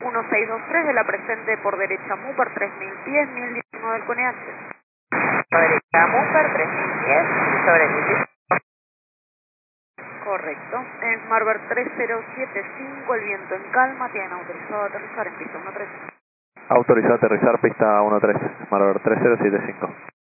1623 de la presente por derecha Mupar 3000 pies, 1019 del CONEH. Por derecha Mupar 3000 pies sobre 1019. Correcto. En Marver 3075, el viento en calma, tienen autorizado a aterrizar en pista 13. Autorizado a aterrizar pista 13, Marver 3075.